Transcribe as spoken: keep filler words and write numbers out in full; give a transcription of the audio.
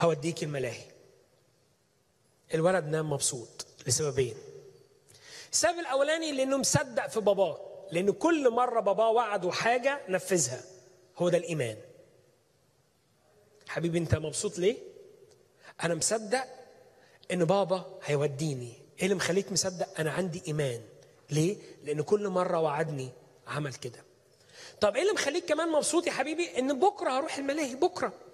هوديك الملاهي. الولد نام مبسوط لسببين. السبب الاولاني لانه مصدق في باباه، لان كل مره باباه وعده حاجه نفذها. هو ده الايمان. حبيبي انت مبسوط ليه؟ انا مصدق ان بابا هيوديني. ايه اللي مخليك مصدق؟ انا عندي ايمان. ليه؟ لان كل مره وعدني عمل كده. طب ايه اللي مخليك كمان مبسوط يا حبيبي؟ ان بكره هروح الملاهي. بكره